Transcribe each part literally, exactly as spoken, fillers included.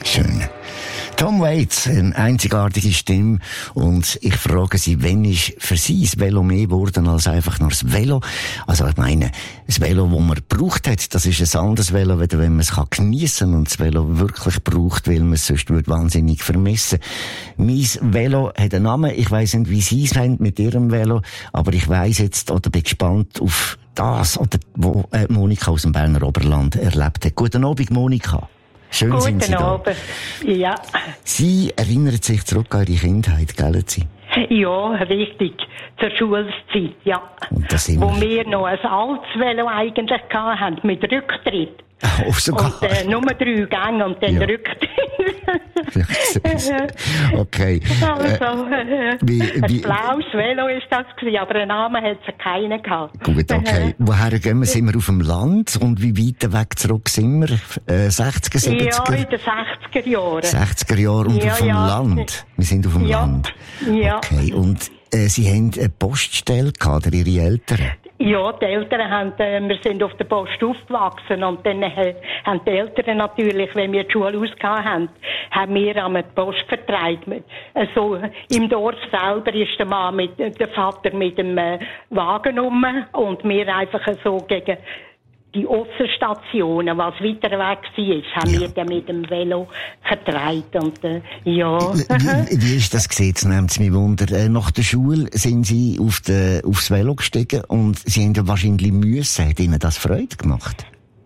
Schön. Tom Waits, eine einzigartige Stimme. Und ich frage Sie, wann ist für Sie das Velo mehr geworden als einfach nur das Velo? Also ich meine, das Velo, das man gebraucht hat, das ist ein anderes Velo, als wenn man es geniessen kann und das Velo wirklich braucht, weil man es sonst würde wahnsinnig vermissen. Mein Velo hat einen Namen. Ich weiss nicht, wie Sie es haben mit Ihrem Velo, aber ich weiss jetzt oder bin gespannt auf das, oder wo äh, Monika aus dem Berner Oberland erlebt hat. Guten Abend, Monika. Schön Guten sind Sie da. Abend. Ja. Sie erinnern sich zurück an Ihre Kindheit, gell? Sie? Ja, richtig. Zur Schulzeit, ja. Und das sind Wo wir. wir noch ein altes Velo eigentlich hatten, mit Rücktritt. Oh, sogar. Und äh, nur drei Gänge und dann Ja. Rücktritt. Okay. Also, äh, wie, ein wie, blaues Velo ist das gewesen, aber einen Namen hat es keinen gehabt. gut, okay. Woher gehen wir? Sind wir auf dem Land? Und wie weit weg zurück sind wir? Äh, sechziger, siebziger? Ja, in den sechziger Jahren. sechziger Jahre und Ja, auf dem ja. Land. Wir sind auf dem Ja. Land. Ja. Okay. Und äh, Sie haben eine Poststelle gehabt, oder Ihre Eltern? Ja, die Eltern haben, äh, wir sind auf der Post aufgewachsen und dann äh, haben die Eltern natürlich, wenn wir die Schule ausgehauen haben, haben wir an die Post vertreibt. Also im Dorf selber ist der Mann mit, äh, der Vater mit dem äh, Wagen rum und wir einfach so gegen die Aussenstationen, was weiter weg war, haben Ja. wir dann mit dem Velo vertreibt und äh, ja. Wie, wie ist das gesehen? Jetzt nehmt es mich Wunder. Äh, nach der Schule sind Sie auf de, aufs Velo gestiegen und Sie haben ja wahrscheinlich müssen. Hat Ihnen das Freude gemacht?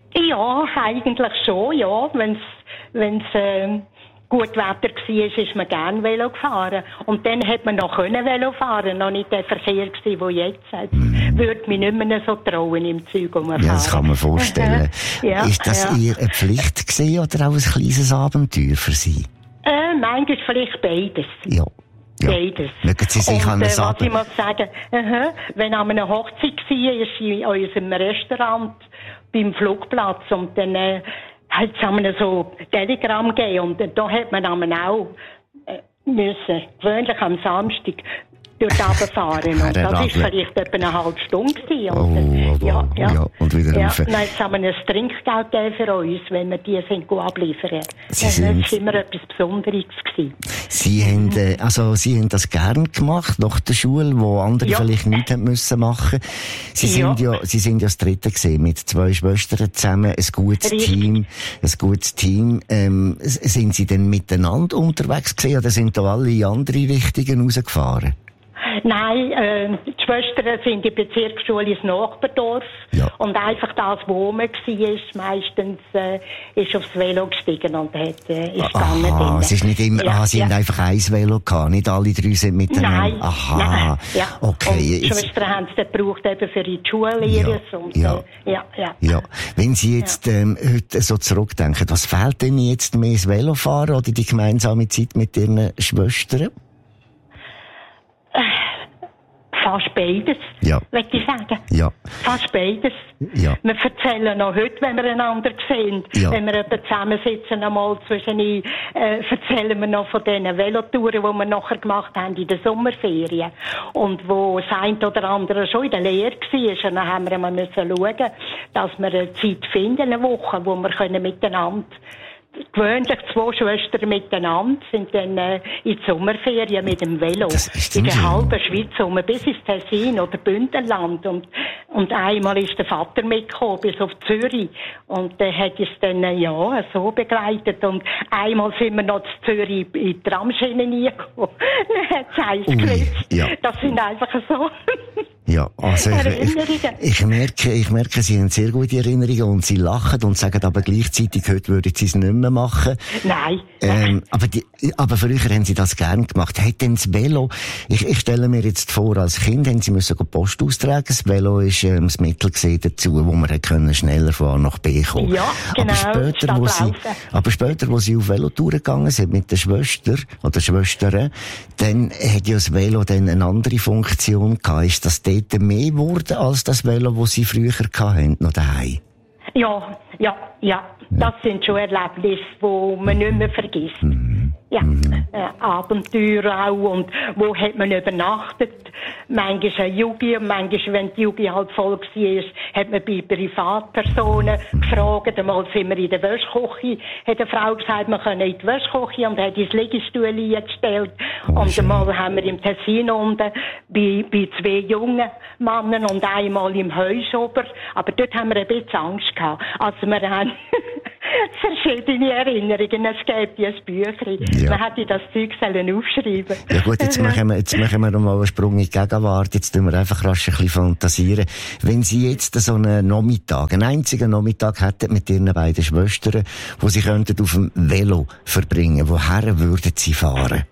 Ja, eigentlich schon, ja. Wenn's, wenn's, äh, gut Wetter war, ist man gerne Velo gefahren. Und dann hat man noch können Velo fahren, noch nicht der Verkehr gewesen, der jetzt hat. Mm. Würde mich nicht mehr so trauen im Zeug umfahren. Ja, das kann man vorstellen. Ja, ist das ja. eher eine Pflicht gewesen oder auch ein kleines Abenteuer für Sie? Äh, manchmal vielleicht beides. Ja. Ja. Beides. Mögen Sie sich und, an äh, das was ich muss sagen, uh-huh, wenn an einer Hochzeit war, ist in unserem Restaurant beim Flugplatz und dann äh, hat es so Telegramm gegeben und äh, da hat man auch äh, müssen, gewöhnlich am Samstag, durch die runterfahren. Und das war vielleicht etwa eine halbe Stunde gewesen. Oh, und, äh, aber, ja, ja. ja, und wieder ja. rauf. Dann jetzt haben wir ein Trinkgeld gegeben für uns, wenn wir die sind abliefern. Sie Das sind- war immer etwas Besonderes gewesen. Sie haben, äh, also, Sie haben das gern gemacht, nach der Schule, wo andere Ja. vielleicht nichts haben müssen machen. Sie sind ja, Sie sind ja das Dritte gewesen, mit zwei Schwestern zusammen, ein gutes Richtig. Team, ein gutes Team. Ähm, s- sind Sie denn miteinander unterwegs gewesen, oder sind da alle in andere Richtungen rausgefahren? Nein, äh, die Schwestern sind in die Bezirksschule ins Nachbardorf. Ja. Und einfach das, wo man war, meistens äh, ist aufs Velo gestiegen und hat, äh, ist gegangen. Aha, dann. es ist nicht immer, Ja, ah, Sie ja. haben einfach ein Velo gehabt, nicht alle drei sind miteinander. Nein, Aha, nein, ja. okay. Und die Jetzt- Schwestern haben es dann gebraucht eben für die Schule ihres und, ja. Äh, ja, ja. Ja, wenn Sie jetzt ähm, heute so zurückdenken, was fehlt denn jetzt mehr, das Velofahren oder die gemeinsame Zeit mit Ihren Schwestern? Fast beides, Ja. möchte ich sagen. Ja. Fast beides. Ja. Wir erzählen noch heute, wenn wir einander sehen, Ja. wenn wir etwa zusammensitzen, einmal zwischendurch, äh, erzählen wir noch von diesen Velotouren, die wir nachher gemacht haben in der Sommerferien. Und wo das eine oder andere schon in der Lehre war. Und dann haben wir immer müssen schauen, dass wir eine Zeit finden, eine Woche, wo wir können miteinander gewöhnlich zwei Schwestern miteinander sind dann äh, in die Sommerferien mit dem Velo Das ist in der so. halben Schweiz um, bis ins Tessin oder Bündnerland und und einmal ist der Vater mitgekommen bis auf Zürich und der hat es dann äh, ja so begleitet und einmal sind wir noch zu Zürich in die Tramschiene reingekommen. Dann hat es Eis Ui, geritzt. ja. Das sind einfach so Ja, also ich, Erinnerungen. ich, ich merke, ich merke, Sie haben sehr gute Erinnerungen und Sie lachen und sagen aber gleichzeitig, heute würden Sie es nicht mehr machen. Nein. Ähm, aber, die, aber früher haben Sie das gern gemacht. Hat denn das Velo, ich, ich stelle mir jetzt vor, als Kind haben Sie müssen die Post austragen. Das Velo ist ähm, das Mittel gewesen dazu, wo man können schneller von A nach B kommen. Ja, genau, Aber später, wo Sie, Stadtlaufen. aber später, wo Sie auf Velotouren gegangen sind mit der Schwester oder Schwestern, dann hat ja das Velo dann eine andere Funktion gehabt. Ist das dort mehr geworden als das Velo, das Sie früher hatten, noch daheim? Ja, ja, ja. Das sind schon Erlebnisse, die man nicht mehr vergisst. Mhm. ja. Mhm. Äh, Abenteuer auch. Und wo hat man übernachtet? Manchmal eine Jugi, und manchmal, wenn die Jugi halt voll war, hat man bei Privatpersonen gefragt. Einmal sind wir in der Wäschküche, hat eine Frau gesagt, wir können in die Wäschküche und hat ins Liegestuhl eingestellt. Oh, und schön. einmal haben wir im Tessin unten bei, bei zwei jungen Männern und einmal im Heuschober. Aber dort haben wir ein bisschen Angst gehabt. Also wir haben verschiedene Erinnerungen. Es gibt ja ein Büchlein. Ja. Man hätte das Zeug sollen aufschreiben. Ja gut, jetzt machen wir, jetzt machen wir noch mal einen Sprung in die Gegenwart. Jetzt tun wir einfach rasch ein bisschen fantasieren. Wenn Sie jetzt so einen Nachmittag, einen einzigen Nachmittag hätten mit Ihren beiden Schwestern, wo Sie könnten auf dem Velo verbringen, woher würden Sie fahren?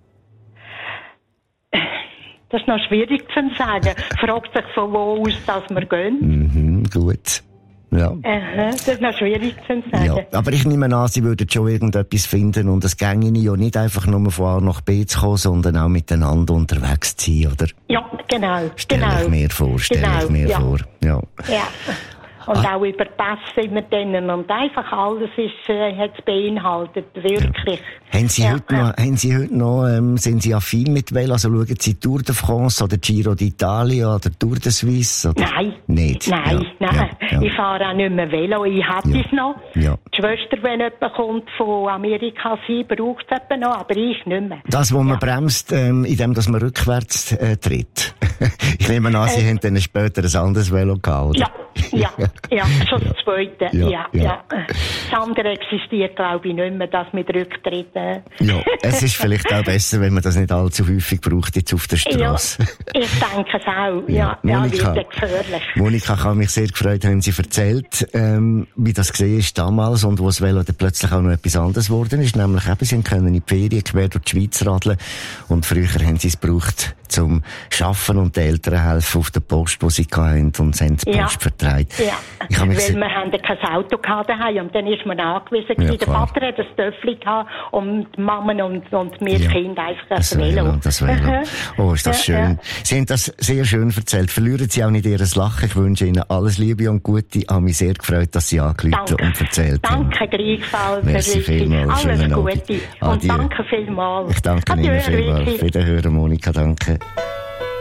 Das ist noch schwierig zu sagen. Fragt sich, von wo aus dass wir gehen. Mhm, gut. Ja. Aha, das ist noch schwierig zu sagen. Ja, aber ich nehme an, Sie würden schon irgendetwas finden und es ginge ja nicht einfach nur von A nach B zu kommen, sondern auch miteinander unterwegs zu sein, oder? Ja, genau. Stelle genau. ich mir vor, stelle genau, ich mir ja. vor. Ja. Ja. Und Ah. auch über Pässe immer denen. Und einfach alles ist, äh, hat es beinhaltet. Wirklich. Haben Sie Ja. heute noch, haben Sie heute noch, ähm, sind Sie affin mit Velo? Also schauen Sie Tour de France oder Giro d'Italia oder Tour de Suisse? Oder? Nein. Nicht? Nein, ja. nein. Ja. Ja. Ich fahre auch nicht mehr Velo. Ich hätte Ja. es noch. Ja. Die Schwester, wenn jemand kommt von Amerika, sie braucht es eben noch, aber ich nicht mehr. Das, wo man Ja. bremst, ähm, indem dass man rückwärts äh, tritt. Ich nehme an, Sie Äh. haben dann später ein anderes Velo gehabt, oder? Ja, ja, ja, schon das Zweite. Ja, Ja, ja. ja. Das andere existiert, glaube ich, nicht mehr, das mit Rücktritten. Ja, es ist vielleicht auch besser, wenn man das nicht allzu häufig braucht jetzt auf der Straße. Ja, ich denke es auch. Ja, ja, Monika, wird gefährlich. Monika, ich habe mich sehr gefreut, haben Sie erzählt, ähm, wie das gesehen ist damals und wo das Velo dann plötzlich auch noch etwas anderes geworden ist. Nämlich eben, Sie können in die Ferien quer durch die Schweiz radeln und früher haben Sie es gebraucht zum Schaffen und den Eltern helfen auf der Post, wo Sie hatten und sie haben die Ja. Post vertreibt. Ja, Ich habe mich weil sehr... wir haben kein Auto gehabt daheim und dann ist man angewiesen Ja, gewesen. Der klar. Vater hat ein Töffel gehabt und die Mama und, und wir Ja. Kinder einfach Das das Velo. Velo, das Velo. Aha. Oh, ist das Ja, schön. ja. Sie haben das sehr schön erzählt. Verlieren Sie auch nicht Ihr Lachen. Ich wünsche Ihnen alles Liebe und Gute. Ich habe mich sehr gefreut, dass Sie angerufen Danke. und erzählt haben. Danke, gleichfalls. Merci Herr Rüthi. vielmals. Alles Schönen Gute. Abend. Und Adieu. danke vielmals. Ich danke Adieu, Ihnen vielmals. Rüthi. Wiederhören, Monika. Danke.